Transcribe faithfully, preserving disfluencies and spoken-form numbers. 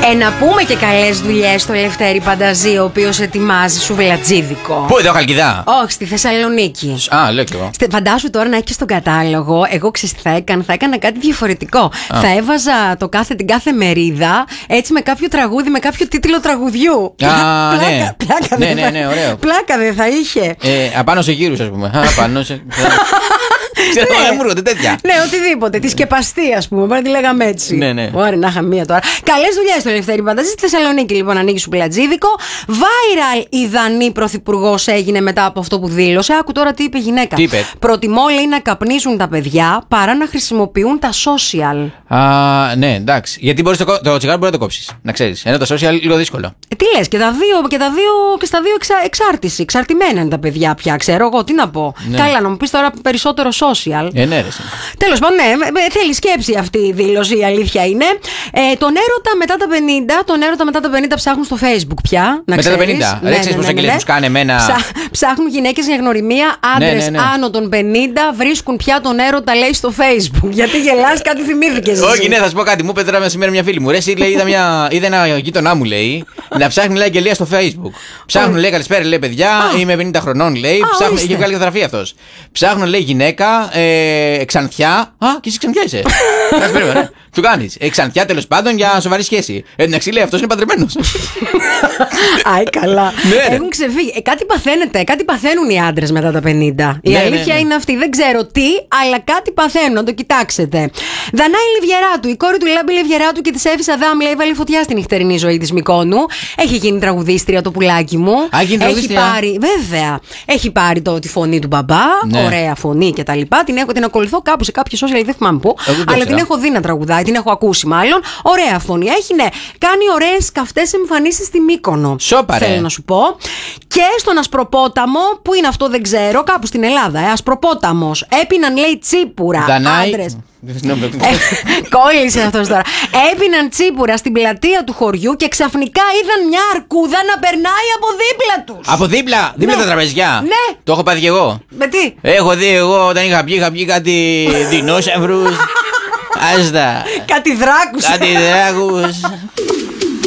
Ε, να πούμε και καλές δουλειές στο Λευτέρη Πανταζή, ο οποίος ετοιμάζει σουβλατζίδικο. Πού, εδώ, Χαλκιδά? Όχι, στη Θεσσαλονίκη. Α, λέω κι εγώ. Φαντάσου τώρα να έχει στον κατάλογο. Εγώ ξέρεις τι θα έκανα, θα έκανα κάτι διαφορετικό. Α. Θα έβαζα το κάθε, την κάθε μερίδα έτσι με κάποιο τραγούδι, με κάποιο τίτλο τραγουδιού. Α, πλάκα, ναι. Πλάκα, ναι, δεν ναι, θα... ναι, ωραίο. Πλάκα δεν θα είχε. Ε, απάνω σε γύρους, ας πούμε. Απάνω σε. Ξέρω, δεν μου έρχονται τέτοια. Ναι, οτιδήποτε. Τη σκεπαστή, α πούμε. Μπορεί να τη λέγαμε έτσι. Ναι, ναι. Ωραία, να είχαμε μία τώρα. Καλές δουλειές στο Ελευθέρη Πανταζή. Στη Θεσσαλονίκη, λοιπόν, ανοίγει σουβλατζίδικο. Viral η Δανή πρωθυπουργός έγινε μετά από αυτό που δήλωσε. Άκου τώρα τι είπε η γυναίκα. Τι είπε? Προτιμώ, λέει, να καπνίζουν τα παιδιά παρά να χρησιμοποιούν τα social. Α, ναι, εντάξει. Γιατί μπορείς το, το τσιγάρο μπορεί να το κόψεις. Να ξέρεις. Ενώ το social λίγο δύσκολο. Ε, τι λες, και, τα δύο, και, τα δύο, και στα δύο εξα, εξάρτηση. Εξαρτημένα είναι τα παιδιά πια, ξέρω εγώ. Τι να πω. Ναι. Καλά, να μου πεις τώρα περισσότερο social. Ε, ναι, ρε. Τέλος πάντων, ναι, θέλει σκέψη αυτή η δήλωση, η αλήθεια είναι. Ε, τον έρωτα μετά τα πενήντα, τον έρωτα μετά τα πενήντα ψάχνουν στο Facebook πια. Να μετά ξέρεις. τα πενήντα. Ναι, Ρε, ξέρεις ναι, πόσα ναι, κιλές ναι. τους κάνει εμένα. Ψά, ψάχνουν γυναίκες για γνωριμία, άντρες ναι, ναι, ναι. άνω των πενήντα βρίσκουν πια τον έρωτα, λέει, στο Facebook. Γιατί γελάς, κάτι θυμήθηκες. Όχι, ναι, θα σου πω κάτι. Μου είπε τώρα σήμερα μια φίλη μου. Ρε, λέει, είδα, μια, είδα ένα γείτονά μου, λέει, να ψάχνει, λέει, αγγελία στο Facebook. Ψάχνουν, λέει, καλησπέρα, λέει, παιδιά, είμαι πενήντα χρονών, λέει. Ψάχνουν, είχε βγάλει φωτογραφία αυτός. Ψάχνουν, λέει, γυναίκα, ε, Ξανθιά. Α, και εσύ Ξανθιά είσαι. Περίμενε. Του κάνεις. Ε, Ξανθιά, τέλος πάντων, για σοβαρή σχέση. Ε, εντάξει, λέει, αυτός είναι παντρεμένος. Άι, καλά. Ναι, έχουν ξεφύγει. Ε, κάτι παθαίνετε, κάτι παθαίνουν οι άντρες μετά τα πενήντα. Η ναι, αλήθεια ναι, ναι. είναι αυτή. Δεν ξέρω τι, αλλά κάτι παθαίνουν. Να το κοιτάξετε. Δανάη Λιβιεράτου, η κόρη του Λάμπη Λιβιεράτου και της Εύης Αδάμ, λέει, βάλει φωτιά στην νυχτερινή ζωή της Μυκόνου. Έχει γίνει τραγουδίστρια το πουλάκι μου. Α, γίνει τραγουδίστρια. Έχει πάρει, βέβαια. Έχει πάρει το, τη φωνή του μπαμπά. Ναι. Ωραία φωνή κτλ. Την, έχω, την ακολουθώ κάπου σε κάποιο social, δεν θυμάμαι πού. Αλλά την έχω δει να τραγουδάει, την έχω ακούσει μάλλον. Ωραία φωνή. Έχει, ναι. Κάνει ωραίες καυτές εμφανίσεις στη Μύκονο. Σόπα, ρε. Θέλω να σου πω. Και στον Ασπροπόταμο, που είναι αυτό δεν ξέρω, κάπου στην Ελλάδα, ε, Ασπροπόταμος. Έπιναν, λέει, τσίπουρα. Δανάη. Άντρες. Κόλλησε αυτός τώρα. Έπιναν τσίπουρα στην πλατεία του χωριού και ξαφνικά είδαν μια αρκούδα να περνάει από δίπλα τους. Από δίπλα, δίπλα Ναι. τα τραπεζιά. Ναι. Το έχω πάθει κι εγώ. Με τι? Έχω δει εγώ όταν είχα πει, είχα πει κάτι δεινόσαυρους. Άστα. Κάτι δράκους. Κάτι δράκους.